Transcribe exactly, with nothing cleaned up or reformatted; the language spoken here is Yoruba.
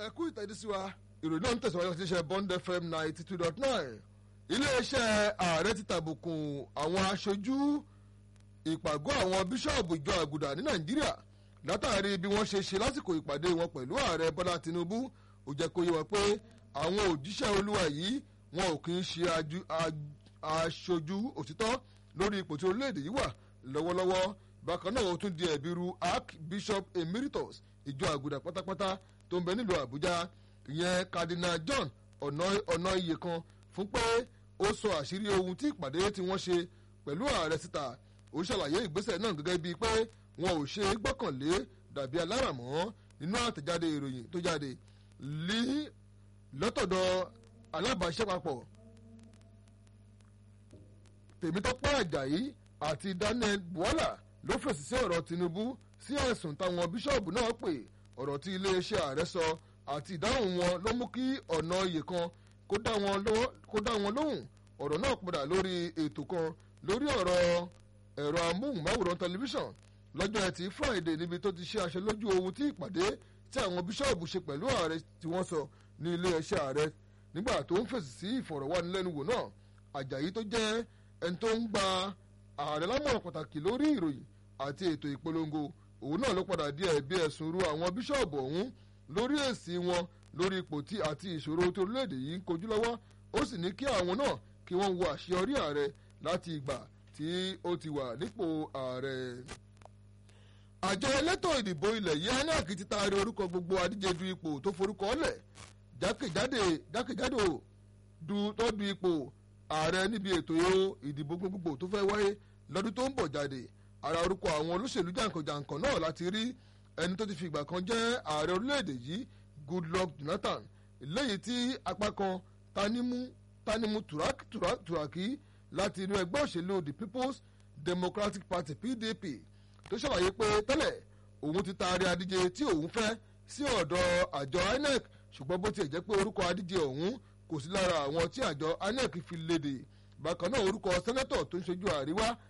ẹ kú ìtẹ́jú sí wa ìròyìn náà ń tẹ̀síwájú láti ṣe Bond F M ninety two dot nine iléeṣẹ́ ààrẹ ti tàbùkùn àwọn aṣojú ìpàgọ́ àwọn bíṣọ̀bù ìjọ àgùdà ní Nàìjíríà látàrí bí wọ́n ṣe ṣe lásìkò ìpàdé wọn pẹ̀lú ààrẹ Bọ́lá Tinubu ó jẹ́ kó yé wọn pé àwọn òjíṣẹ́ Olúwa yìí wọn ò kì í ṣe aṣojú òtítọ́ lórí ipò tí orílẹ̀-èdè yìí wà lọ́wọ́lọ́wọ́ bákan náà ó tún di ẹ̀bi ru Archbishop Emeritus ìjọ àgùdà pátápátá tó ń bẹ nílùú Àbújá ìyẹn Cardinal John Ọ̀nàìyèkan fún pé ó sọ àṣírí ohun tí ìpàdé tí wọ́n ṣe pẹ̀lú ààrẹ síta ó ṣàlàyé ìgbésẹ̀ náà gẹ́gẹ́ bíi pé wọn ò ṣe gbọ́kànlé dàbí aláràmọ́ nínú àtẹ̀jáde ìròyìn tó jáde lí lọ́tọ̀dọ̀ alábàáṣẹ́papọ̀ Tèmítọ́pẹ́ Àjàyí àti Daniel Buwala ló fèsì sí ọ̀rọ̀ Tinubu sí ẹ̀sùn táwọn bíṣọ̀bù náà pè ọ̀rọ̀ tí iléeṣẹ́ ààrẹ sọ àti ìdáhùn wọn ló mú kí Ọ̀nàìyèkan kó dá wọn lóhùn ọ̀rọ̀ náà padà lórí ètò kan lórí ọ̀rọ̀ ẹ̀rọ amóhùnmáwòrán tẹlifíṣàn lọ́jọ́ ẹtì Friday níbi tó ti ṣe àṣẹ lójú ohun tí ìpàdé tí àwọn bíṣọ̀bù ṣe pẹ̀lú ààrẹ tí wọ́n sọ ní iléeṣẹ́ ààrẹ nígbà tó ń fèsì sí ìfọ̀rọ̀wánilẹ́nuwò náà Àjàyí tó jẹ́ ẹni tó ń gba ààrẹ lámọ̀ràn pàtàkì lórí ìròyìn àti ètò ìpolongo òun náà ló padà di ẹ̀bi ẹ̀sùn ru àwọn bíṣọ̀bù ọ̀hún lórí èsì wọn lórí ipò tí àti ìṣòro tí orílẹ̀-èdè yìí ń kojú lọ́wọ́ ó sì ní kí àwọn náà kí wọ́n wo àṣeyọrí ààrẹ láti ìgbà tí ó ti wà nípò ààrẹ. àjọ elétò ìdìbò ilẹ̀ yìí I N E C ti taari orúkọ gbogbo adíje du ipò tó forúkọ lẹ̀ jákèjádò tó du ipò ààrẹ níbi ètò ìdìbò gbogbogbò tó fẹ́ wáyé lọ́dún tó ń bọ̀ jáde ara orúkọ àwọn olóṣèlú jàǹkànjàǹkàn náà láti rí ẹni tó ti fi ìgbà kan jẹ́ ààrẹ orílẹ̀-èdè yìí Goodluck Jonathan lẹ́yìn tí apá kan Tanimu Tanimu Turaki, Turaki, Turaki láti inú ẹgbẹ́ òṣèlú the People's Democratic Party P D P tó ṣàlàyé pé tẹ́lẹ̀ òun ti taari adíje tí òun fẹ́ sí ọ̀dọ̀ àjọ I N E C ṣùgbọ́n bó tiẹ̀ jẹ́ pé orúkọ adíje ọ̀hún kò sí lára àwọn tí àjọ I N E C fi léde bákan náà orúkọ sẹ́nẹ́tọ̀ tó ń ṣojú àríwá